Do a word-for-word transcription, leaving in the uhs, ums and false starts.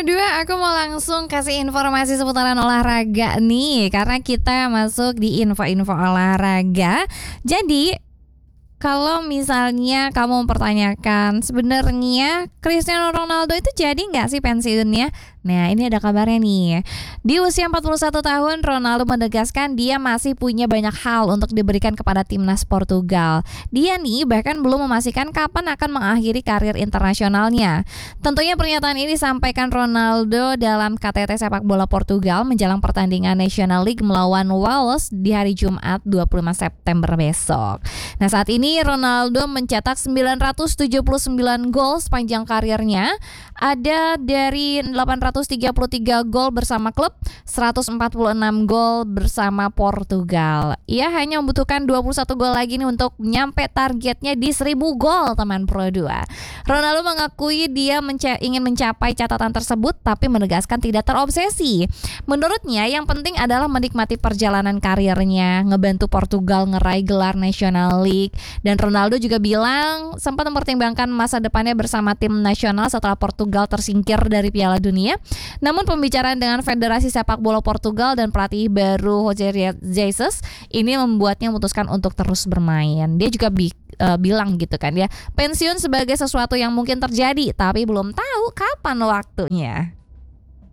dua, aku mau langsung kasih informasi seputaran olahraga nih, karena kita masuk di info-info olahraga. Jadi kalau misalnya kamu mempertanyakan sebenarnya Cristiano Ronaldo itu jadi nggak sih pensiunnya? Nah, ini ada kabarnya nih. Di usia empat puluh satu tahun, Ronaldo menegaskan dia masih punya banyak hal untuk diberikan kepada timnas Portugal. Dia nih bahkan belum memastikan kapan akan mengakhiri karir internasionalnya. Tentunya pernyataan ini disampaikan Ronaldo dalam K T T sepak bola Portugal menjelang pertandingan National League melawan Wales di hari Jumat dua puluh lima September besok. Nah, saat ini Ronaldo mencetak sembilan ratus tujuh puluh sembilan gol sepanjang karirnya. Ada dari delapan ratus tiga puluh tiga gol bersama klub, seratus empat puluh enam gol bersama Portugal. Ia hanya membutuhkan dua puluh satu gol lagi nih untuk nyampe targetnya di seribu gol, teman Pro dua. Ronaldo mengakui dia menca- ingin mencapai catatan tersebut tapi menegaskan tidak terobsesi. Menurutnya yang penting adalah menikmati perjalanan karirnya, ngebantu Portugal ngeraih gelar National League. Dan Ronaldo juga bilang sempat mempertimbangkan masa depannya bersama tim nasional setelah Portugal tersingkir dari Piala Dunia. Namun pembicaraan dengan Federasi Sepak Bola Portugal dan pelatih baru Jose Jesus ini membuatnya memutuskan untuk terus bermain. Dia juga bi- uh, bilang gitu kan ya, pensiun sebagai sesuatu yang mungkin terjadi tapi belum tahu kapan waktunya.